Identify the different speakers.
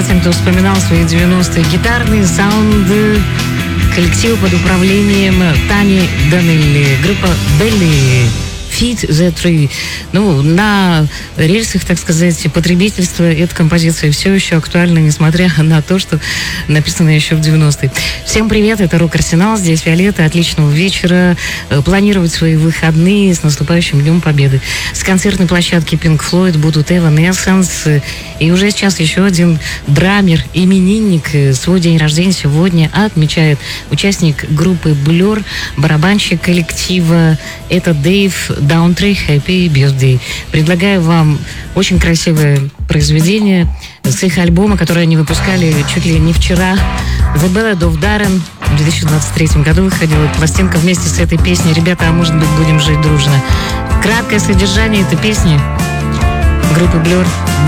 Speaker 1: тем, кто вспоминал свои 90-е. Гитарный саунд коллектива под управлением Тани Данелли. Группа Belly. Feed the Tree. Ну, на рельсах, так сказать, потребительства эта композиция все еще актуальна, несмотря на то, что написано еще в 90-е. Всем привет, это Рок-Арсенал, здесь Виолетта, отличного вечера, планировать свои выходные с наступающим Днем Победы. С концертной площадки Pink Floyd будут Evanescence, и уже сейчас еще один драмер, именинник, свой день рождения сегодня отмечает участник группы Blur, барабанщик коллектива, это Дэйв Даунтри, Happy Birthday. Предлагаю вам очень красивое произведение с их альбома, которое они выпускали чуть ли не вчера. The Ballad of Darren. В 2023 году выходила пластинка вместе с этой песней. Ребята, а может быть, будем жить дружно. Краткое содержание этой песни группы Blur.